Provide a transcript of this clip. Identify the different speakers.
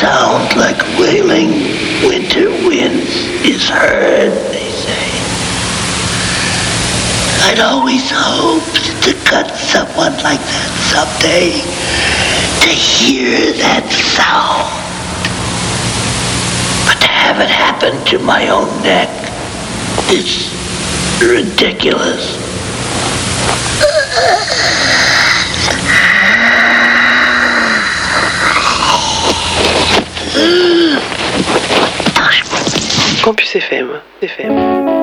Speaker 1: sound like wailing winter winds is heard, they say. I'd always hoped to cut someone like that someday, to hear that sound. But to have it happen to my own neck is ridiculous.
Speaker 2: Campus FM.